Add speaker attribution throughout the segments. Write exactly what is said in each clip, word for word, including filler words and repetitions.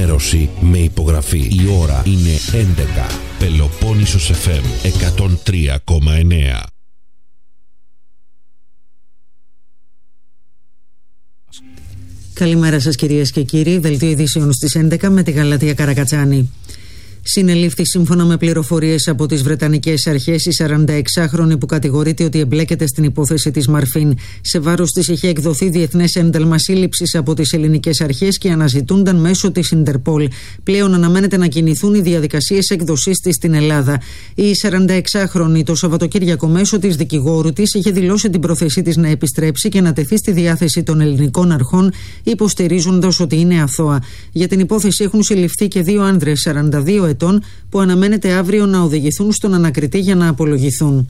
Speaker 1: ενημέρωση με υπογραφή. Η ώρα είναι έντεκα. Πελοπόννησος εφ εμ εκατόν τρία κόμμα εννέα.
Speaker 2: Καλημέρα σας κυρίες και κύριοι. Δελτίο ειδήσεων στις έντεκα με τη Γαλατεία Καρακατσάνη. Συνελήφθη σύμφωνα με πληροφορίες από τις Βρετανικές αρχές η σαρανταεξάχρονη που κατηγορείται ότι εμπλέκεται στην υπόθεση της Μαρφίν. Σε βάρος της είχε εκδοθεί διεθνές ένταλμα σύλληψης από τις ελληνικές αρχές και αναζητούνταν μέσω της Ιντερπολ. Πλέον αναμένεται να κινηθούν οι διαδικασίες έκδοσής της στην Ελλάδα. Η σαρανταεξάχρονη το Σαββατοκύριακο μέσω της δικηγόρου της είχε δηλώσει την πρόθεσή της να επιστρέψει και να τεθεί στη διάθεση των ελληνικών αρχών, υποστηρίζοντας ότι είναι αθώα. Για την υπόθεση έχουν συλληφθεί και δύο άνδρες σαράντα δύο ετών που αναμένεται αύριο να οδηγηθούν στον ανακριτή για να απολογηθούν.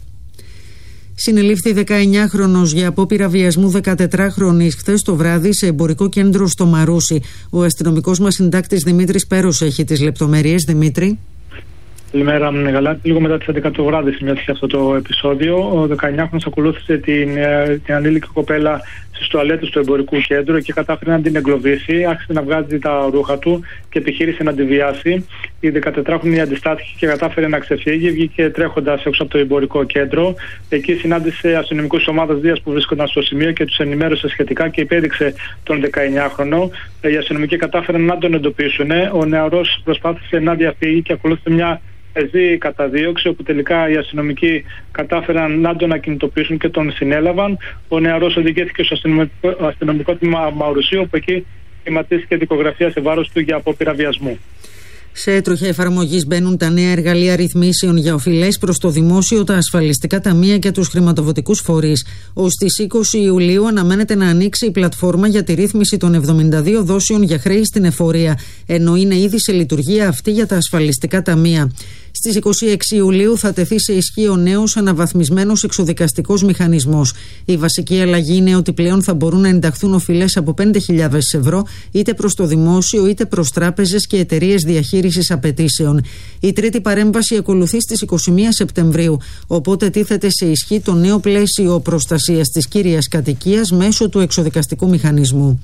Speaker 2: Συνελήφθη δεκαεννιάχρονος για απόπειρα βιασμού δεκατετράχρονης χθες το βράδυ σε εμπορικό κέντρο στο Μαρούσι. Ο αστυνομικός μας συντάκτης Δημήτρης Πέρος έχει τις λεπτομέρειες. Δημήτρη.
Speaker 3: Καλημέρα, Γαλάτη. Λίγο μετά τις έντεκα το βράδυ σημειώθηκε αυτό το επεισόδιο. Ο δεκαεννιάχρονος ακολούθησε την, την ανήλικη κοπέλα στις τουαλέτες του εμπορικού κέντρου και κατάφερε να την εγκλωβίσει. Άρχισε να βγάζει τα ρούχα του και επιχείρησε να τη βιάσει. Η δεκατετράχρονη αντιστάθηκε και κατάφερε να ξεφύγει. Βγήκε τρέχοντας έξω από το εμπορικό κέντρο. Εκεί συνάντησε αστυνομικούς ομάδας Δίας που βρίσκονταν στο σημείο και τους ενημέρωσε σχετικά και υπέδειξε τον δεκαεννιάχρονο. Οι αστυνομικοί κατάφεραν να τον εντοπίσουν. Ο νεαρός προσπάθησε να διαφύγει και ακολούθησε μια πεζή καταδίωξη, όπου τελικά οι αστυνομικοί κατάφεραν να τον ακινητοποιήσουν και τον συνέλαβαν. Ο νεαρός οδηγήθηκε στο αστυνομικό, αστυνομικό τμήμα Μαουρουσίου, όπου εκεί σχηματίστηκε δικογραφία σε βάρος του για απόπειρα βιασμού.
Speaker 2: Σε έτροχια εφαρμογής μπαίνουν τα νέα εργαλεία ρυθμίσεων για οφειλές προς το δημόσιο, τα ασφαλιστικά ταμεία και τους χρηματοδοτικούς φορείς. Ως τις είκοσι Ιουλίου αναμένεται να ανοίξει η πλατφόρμα για τη ρύθμιση των εβδομήντα δύο δόσεων για χρέη στην εφορία, ενώ είναι ήδη σε λειτουργία αυτή για τα ασφαλιστικά ταμεία. Στις είκοσι έξι Ιουλίου θα τεθεί σε ισχύ ο νέος αναβαθμισμένος εξοδικαστικός μηχανισμός. Η βασική αλλαγή είναι ότι πλέον θα μπορούν να ενταχθούν οφειλές από πέντε χιλιάδες ευρώ είτε προς το δημόσιο είτε προς τράπεζες και εταιρείες διαχείρισης απαιτήσεων. Η τρίτη παρέμβαση ακολουθεί στις είκοσι μία Σεπτεμβρίου, οπότε τίθεται σε ισχύ το νέο πλαίσιο προστασίας της κύριας κατοικίας μέσω του εξοδικαστικού μηχανισμού.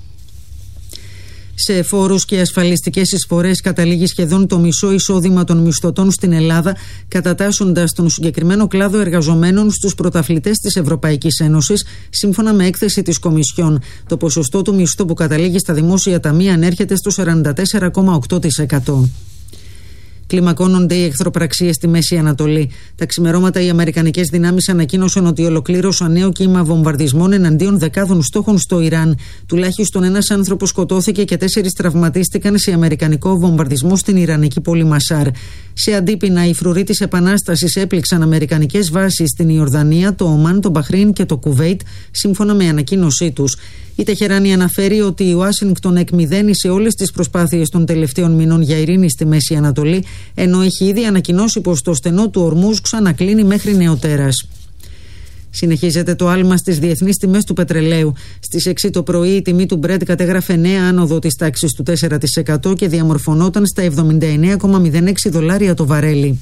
Speaker 2: Σε φόρους και ασφαλιστικές εισφορές καταλήγει σχεδόν το μισό εισόδημα των μισθωτών στην Ελλάδα, κατατάσσοντας τον συγκεκριμένο κλάδο εργαζομένων στους πρωταθλητές της Ευρωπαϊκής Ένωσης, σύμφωνα με έκθεση της Κομισιόν. Το ποσοστό του μισθού που καταλήγει στα δημόσια ταμεία ανέρχεται στο σαράντα τέσσερα κόμμα οκτώ τοις εκατό. Κλιμακώνονται οι εχθροπραξίες στη Μέση Ανατολή. Τα ξημερώματα οι αμερικανικές δυνάμεις ανακοίνωσαν ότι ολοκλήρωσαν νέο κύμα βομβαρδισμών εναντίον δεκάδων στόχων στο Ιράν. Τουλάχιστον ένας άνθρωπος σκοτώθηκε και τέσσερις τραυματίστηκαν σε αμερικανικό βομβαρδισμό στην Ιρανική πόλη Μασάρ. Σε αντίπεινα, οι φρουροί της Επανάστασης έπληξαν αμερικανικές βάσεις στην Ιορδανία, το Ομάν, το Μπαχρέιν και το Κουβέιτ, σύμφωνα με ανακοίνωσή τους. Η Τεχεράνη αναφέρει ότι η Ουάσιγκτον εκμηδένισε όλες τις προσπάθειες των τελευταίων μηνών για ειρήνη στη Μέση Ανατολή, ενώ έχει ήδη ανακοινώσει πως το στενό του Ορμούζ ξανακλίνει μέχρι νεοτέρας. Συνεχίζεται το άλμα στις διεθνείς τιμές του πετρελαίου. Στις έξι το πρωί η τιμή του Brent κατέγραφε νέα άνοδο της τάξης του τέσσερα τοις εκατό και διαμορφωνόταν στα εβδομήντα εννέα κόμμα μηδέν έξι δολάρια το βαρέλι.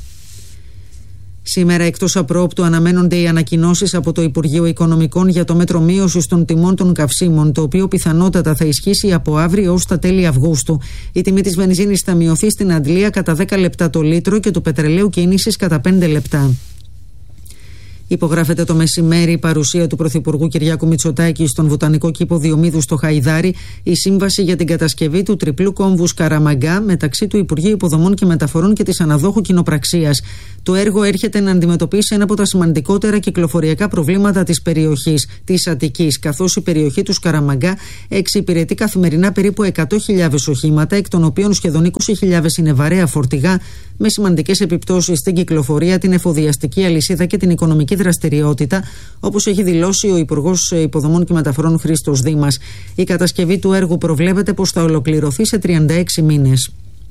Speaker 2: Σήμερα εκτός απρόοπτου αναμένονται οι ανακοινώσεις από το Υπουργείο Οικονομικών για το μέτρο μείωσης των τιμών των καυσίμων, το οποίο πιθανότατα θα ισχύσει από αύριο ως τα τέλη Αυγούστου. Η τιμή της βενζίνης θα μειωθεί στην Αντλία κατά δέκα λεπτά το λίτρο και του πετρελαίου κίνησης κατά πέντε λεπτά. Υπογράφεται το μεσημέρι η παρουσία του Πρωθυπουργού Κυριάκου Μητσοτάκη στον Βοτανικό Κήπο Διομήδου στο Χαϊδάρι η σύμβαση για την κατασκευή του τριπλού κόμβου Σκαραμαγκά μεταξύ του Υπουργείου Υποδομών και Μεταφορών και της Αναδόχου Κοινοπραξίας. Το έργο έρχεται να αντιμετωπίσει ένα από τα σημαντικότερα κυκλοφοριακά προβλήματα της περιοχής, της Αττικής, καθώς η περιοχή του Σκαραμαγκά εξυπηρετεί καθημερινά περίπου εκατό χιλιάδες οχήματα, εκ των οποίων σχεδόν είκοσι χιλιάδες είναι βαρέα φορτηγά, με σημαντικές επιπτώσεις στην κυκλοφορία, την εφοδιαστική αλυσίδα και την οικονομική δραστηριότητα, όπως έχει δηλώσει ο Υπουργός Υποδομών και Μεταφορών Χρήστος Δήμας. Η κατασκευή του έργου προβλέπεται πως θα ολοκληρωθεί σε τριάντα έξι μήνες.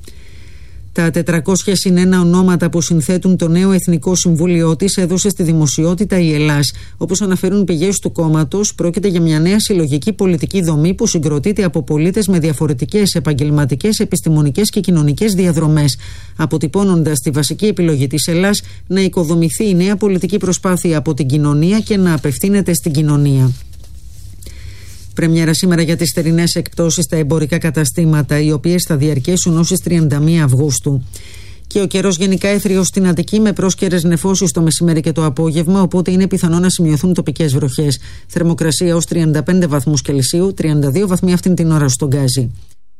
Speaker 2: Τα τετρακόσια συν ένα ονόματα που συνθέτουν το νέο Εθνικό Συμβούλιο της έδωσε στη δημοσιότητα η Ελλάς. Όπως αναφέρουν πηγές του κόμματος, πρόκειται για μια νέα συλλογική πολιτική δομή που συγκροτείται από πολίτες με διαφορετικές επαγγελματικές, επιστημονικές και κοινωνικές διαδρομές, αποτυπώνοντας τη βασική επιλογή της Ελλάς να οικοδομηθεί η νέα πολιτική προσπάθεια από την κοινωνία και να απευθύνεται στην κοινωνία. Πρεμιέρα σήμερα για τις θερινές εκπτώσεις στα εμπορικά καταστήματα, οι οποίες θα διαρκέσουν ως τις τριάντα μία Αυγούστου. Και ο καιρός γενικά έθριος στην Αττική με πρόσκαιρες νεφώσεις το μεσημέρι και το απόγευμα, οπότε είναι πιθανό να σημειωθούν τοπικές βροχές. Θερμοκρασία ως τριάντα πέντε βαθμούς Κελσίου, τριάντα δύο βαθμοί αυτήν την ώρα στον Γκάζι.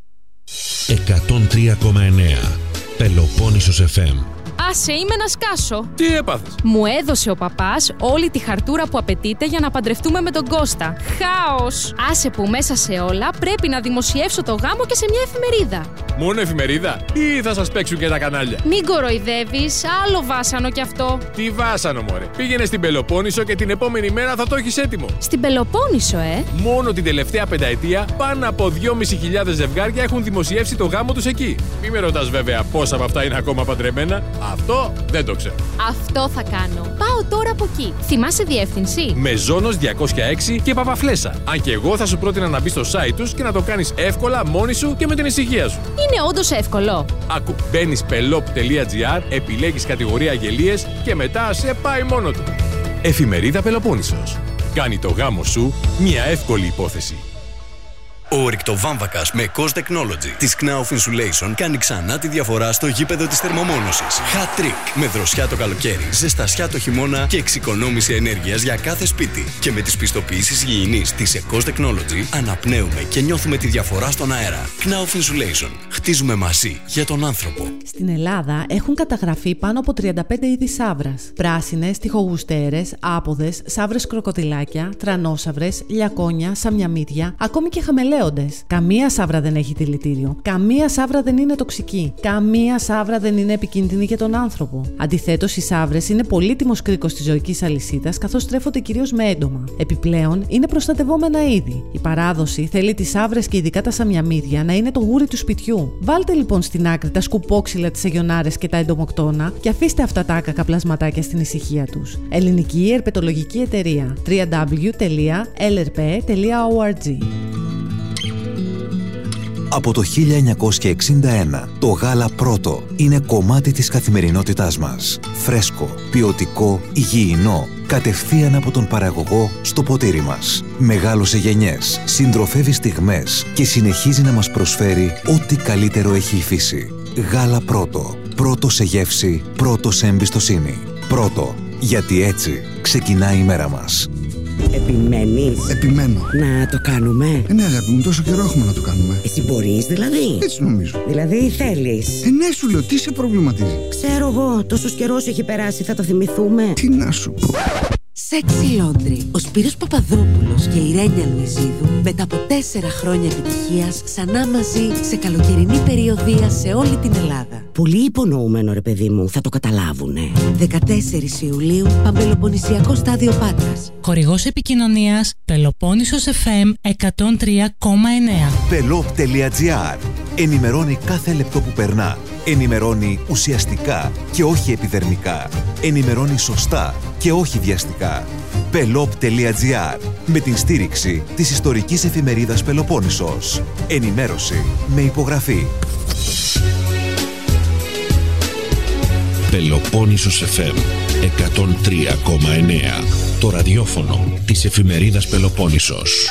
Speaker 1: εκατόν τρία κόμμα εννέα Πελοπόννησος εφ εμ.
Speaker 4: Άσε, είμαι να σκάσω.
Speaker 5: Τι έπαθες?
Speaker 4: Μου έδωσε ο παπάς όλη τη χαρτούρα που απαιτείται για να παντρευτούμε με τον Κώστα. Χάος! Άσε που μέσα σε όλα πρέπει να δημοσιεύσω το γάμο και σε μια εφημερίδα.
Speaker 5: Μόνο εφημερίδα ή θα σας παίξουν και τα κανάλια?
Speaker 4: Μην κοροϊδεύεις, άλλο βάσανο κι αυτό.
Speaker 5: Τι βάσανο, μωρέ. Πήγαινε στην Πελοπόννησο και την επόμενη μέρα θα το έχεις έτοιμο.
Speaker 4: Στην Πελοπόννησο, ε!
Speaker 5: Μόνο την τελευταία πενταετία πάνω από δυόμισι χιλιάδες ζευγάρια έχουν δημοσιεύσει το γάμο τους εκεί. Μη με ρωτάς βέβαια πόσα από αυτά είναι ακόμα παντρεμένα. Αυτό δεν το ξέρω.
Speaker 4: Αυτό θα κάνω. Πάω τώρα από εκεί. Θυμάσαι διεύθυνση?
Speaker 5: Μεζόνος διακόσια έξι και Παπαφλέσσα. Αν και εγώ θα σου πρότεινα να μπει στο site τους και να το κάνεις εύκολα μόνη σου και με την ησυχία σου.
Speaker 4: Είναι όντως εύκολο.
Speaker 5: Άκου, μπαίνεις πελόπ τελεία τζι άρ, επιλέγεις κατηγορία αγγελίες και μετά σε πάει μόνο του. Εφημερίδα Πελοπόννησος. Κάνει το γάμο σου μια εύκολη υπόθεση.
Speaker 6: Ο ρηκτοβάμβακας με Cost Technology της Knauf Insulation κάνει ξανά τη διαφορά στο γήπεδο της θερμομόνωσης. Hat trick! Με δροσιά το καλοκαίρι, ζεστασιά το χειμώνα και εξοικονόμηση ενέργειας για κάθε σπίτι. Και με τις πιστοποιήσεις υγιεινής της Cost Technology αναπνέουμε και νιώθουμε τη διαφορά στον αέρα. Knauf Insulation. Χτίζουμε μαζί για τον άνθρωπο.
Speaker 7: Στην Ελλάδα έχουν καταγραφεί πάνω από τριάντα πέντε είδη σαύρας. Πράσινες, τυχογουστέρες, άποδες, σαύρες κροκοδιλάκια, τρανόσαυρες, λιακόνια, σαμιαμίδια, ακόμη και χαμελέοντες. Καμία σαύρα δεν έχει δηλητήριο. Καμία σαύρα δεν είναι τοξική. Καμία σαύρα δεν είναι επικίνδυνη για τον άνθρωπο. Αντιθέτως, οι σαύρες είναι πολύτιμος κρίκος της ζωικής αλυσίδας, καθώς τρέφονται κυρίως με έντομα. Επιπλέον, είναι προστατευόμενα είδη. Η παράδοση θέλει τις σαύρες και ειδικά τα σαμιαμίδια να είναι το γούρι του σπιτιού. Βάλτε λοιπόν στην άκρη τα σκουπόξυλα, τις αγιονάρες και τα εντομοκτώνα και αφήστε αυτά τα άκακα πλασματάκια στην ησυχία τους. Ελληνική Ερπετολογική Εταιρεία. double-u double-u double-u τελεία ελ ερ πι τελεία ο αρ τζι.
Speaker 8: Από το χίλια εννιακόσια εξήντα ένα, το γάλα πρώτο είναι κομμάτι της καθημερινότητάς μας. Φρέσκο, ποιοτικό, υγιεινό, κατευθείαν από τον παραγωγό στο ποτήρι μας. Μεγάλωσε γενιές, συντροφεύει στιγμές και συνεχίζει να μας προσφέρει ό,τι καλύτερο έχει η φύση. Γάλα πρώτο. Πρώτο σε γεύση, πρώτο σε εμπιστοσύνη. Πρώτο, γιατί έτσι ξεκινάει η μέρα μας.
Speaker 9: Επιμένεις?
Speaker 10: Επιμένω.
Speaker 9: Να το κάνουμε?
Speaker 10: Ε, ναι, αγάπη μου, τόσο καιρό έχουμε να το κάνουμε.
Speaker 9: Εσύ μπορείς δηλαδή?
Speaker 10: Έτσι νομίζω.
Speaker 9: Δηλαδή θέλεις?
Speaker 10: Ε, ναι, σου λέω, τι σε προβληματίζει?
Speaker 9: Ξέρω εγώ, τόσος καιρός έχει περάσει, θα το θυμηθούμε.
Speaker 10: Τι να σου πω.
Speaker 11: Sexy Laundry. Ο Σπύρος Παπαδόπουλος και η Ρένια Λουιζίδου μετά από τέσσερα χρόνια επιτυχίας ξανά μαζί σε καλοκαιρινή περιοδεία σε όλη την Ελλάδα.
Speaker 9: Πολύ υπονοούμενο ρε παιδί μου, θα το καταλάβουνε.
Speaker 11: δεκατέσσερις Ιουλίου, Παμπελοποννησιακό στάδιο Πάτρας.
Speaker 12: Χορηγός επικοινωνίας Πελοπόννησος εφ εμ εκατόν τρία κόμμα εννέα.
Speaker 8: πελόπ τελεία τζι άρ. Ενημερώνει κάθε λεπτό που περνά. Ενημερώνει ουσιαστικά και όχι επιδερμικά. Ενημερώνει σωστά και όχι βιαστικά. πελόπ τελεία τζι άρ. Με την στήριξη της ιστορικής εφημερίδας Πελοπόννησος. Ενημέρωση με υπογραφή.
Speaker 1: Πελοπόννησος εφ εμ εκατόν τρία κόμμα εννέα. Το ραδιόφωνο της εφημερίδας Πελοπόννησος.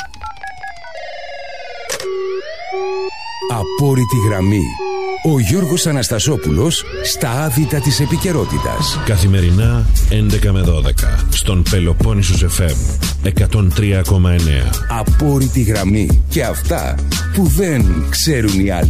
Speaker 13: Απόρριτη γραμμή. Ο Γιώργος Αναστασόπουλος στα άδυτα της επικαιρότητας.
Speaker 1: Καθημερινά έντεκα με δώδεκα στον Πελοπόννησος εφ εμ εκατόν τρία κόμμα εννέα.
Speaker 13: Απόρριτη γραμμή. Και αυτά που δεν ξέρουν οι άλλοι.